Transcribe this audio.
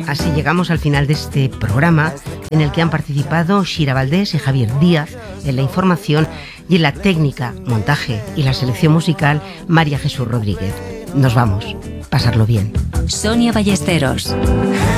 así llegamos al final de este programa en el que han participado Shira Valdés y Javier Díaz en la información y en la técnica, montaje y la selección musical María Jesús Rodríguez. Nos vamos. Pasarlo bien. Sonia Ballesteros.